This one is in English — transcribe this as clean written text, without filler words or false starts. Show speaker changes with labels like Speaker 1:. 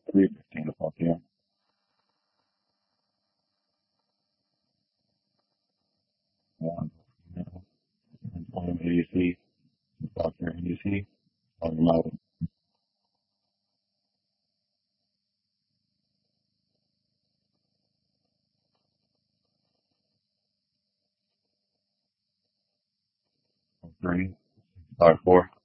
Speaker 1: 3:15 to 4 p.m. One, William ADC, Dr. ADC, Melvin. 3, 4.